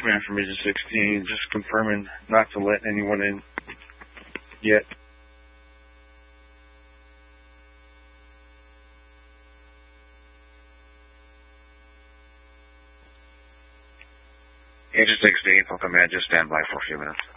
Man from Agent 16, just confirming not to let anyone in yet. Agent 16, Punk Command, just stand by for a few minutes.